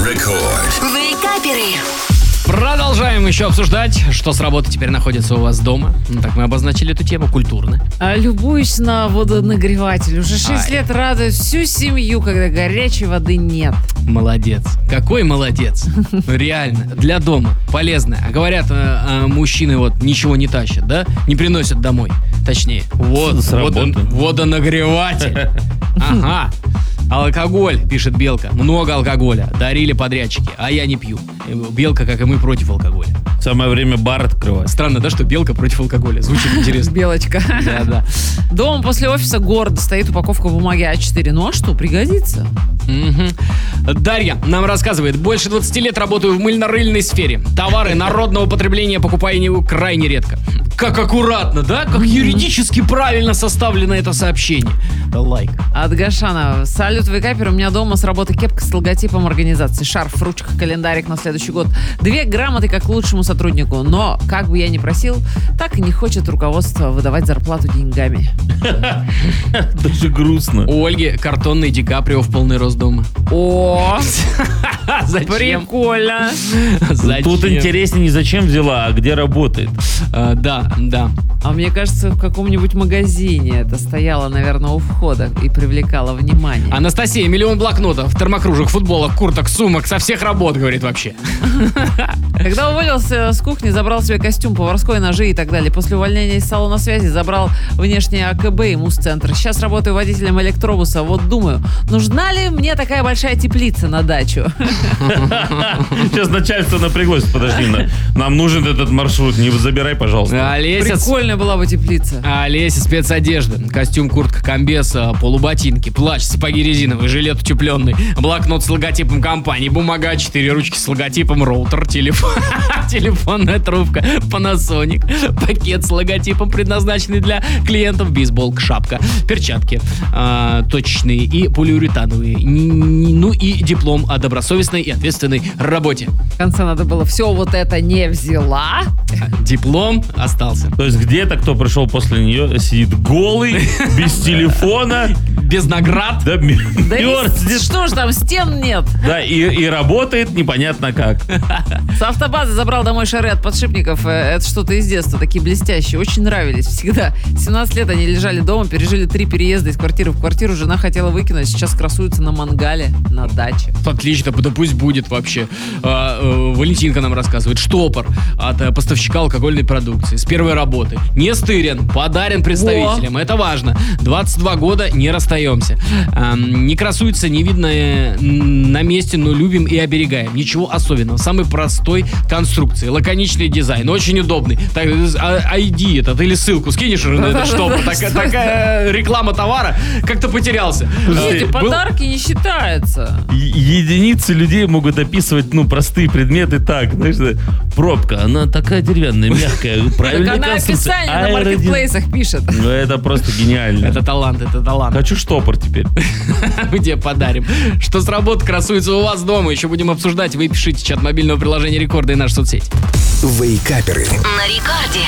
Рекорд. Вейкаперы. Продолжаем еще обсуждать, что с работы теперь находится у вас дома. Ну, так мы обозначили эту тему культурно. Любуюсь на водонагреватель. Уже 6 лет радует всю семью, когда горячей воды нет. Молодец. Какой молодец. Реально. Для дома. Полезно. А говорят, мужчины вот ничего не тащат, да? Не приносят домой. Точнее. Вот. Водонагреватель. Ага. Алкоголь, пишет Белка. Много алкоголя. Дарили подрядчики. А я не пью. Белка, как и мы, против алкоголя. Самое время бар открывать. Странно, да, что Белка против алкоголя? Звучит интересно. Белочка. Да. Дома после офиса гордо стоит упаковка бумаги А4. Ну а что, пригодится? Дарья нам рассказывает. Больше 20 лет работаю в мыльно-рыльной сфере. Товары народного потребления покупаю крайне редко. Как аккуратно, да? Как юридически правильно составлено это сообщение. Да, лайк. От Гашана. Салют, вейкапер. У меня дома с работы кепка с логотипом организации. Шарф, ручка, календарик на следующий год. 2 грамоты как лучшему сотруднику. Но, как бы я ни просил, так и не хочет руководство выдавать зарплату деньгами. Даже грустно. У Ольги картонный Ди Каприо в полный рост дома. О, Зачем? прикольно. Зачем? Тут интереснее не зачем взяла, а где работает. Да. А мне кажется, в каком-нибудь магазине это стояло, наверное, у входа и привлекало внимание. Анастасия, 1 миллион блокнотов, термокружек, футболок, курток, сумок, со всех работ, говорит вообще. Когда уволился с кухни, забрал себе костюм, поварской, ножи и так далее. После увольнения из салона связи забрал внешнее АКБ и муз-центр. Сейчас работаю водителем электробуса. Вот думаю, нужна ли мне такая большая теплица на дачу? Сейчас начальство напряглось. Подожди, нам нужен этот маршрут. Не забирай, пожалуйста. Прикольная была бы теплица. Олеся, спецодежда. Костюм, куртка, комбез, полуботинки, плащ, сапоги резиновые, жилет утепленный, блокнот с логотипом компании, бумага А4, ручки с логотипом, роутер, телефонная трубка, Panasonic, пакет с логотипом, предназначенный для клиентов, бейсболка, шапка, перчатки точечные и полиуретановые. Ну и диплом о добросовестной и ответственной работе. В конце надо было все вот это не взяла. Диплом остался. То есть где-то, кто пришел после нее, сидит голый, без телефона. Без наград. Да, Да мерзнет. что ж там, стен нет. Да, и работает непонятно как. С автобазы забрал домой шары от подшипников. Это что-то из детства, такие блестящие. Очень нравились всегда. 17 лет они лежали дома, пережили 3 переезда из квартиры в квартиру. Жена хотела выкинуть, сейчас красуются на мангале, на даче. Отлично, да пусть будет вообще. Валентинка нам рассказывает. Штопор от поставщика алкогольной продукции. С первой работы. Не стырен, подарен представителям. Это важно. 22 года, не расстаемся. Не красуется, не видно на месте, но любим и оберегаем. Ничего особенного. Самой простой конструкции. Лаконичный дизайн. Очень удобный. Так, ID этот или ссылку скинешь уже на этот штопор. Такая реклама товара. Как-то потерялся. Эти подарки не считаются. Единицы людей могут описывать, простые предметы так. Знаешь, пробка, она такая деревянная, мягкая, правильная Так она конструкция. описание на маркетплейсах пишет. Ну, это просто гениально. Это талант. Хочу штопор теперь. Мы тебе подарим. Что с работы красуется у вас дома. Еще будем обсуждать. Вы пишите чат мобильного приложения Рекорда и нашу соцсеть. Вейкаперы. На рекорде.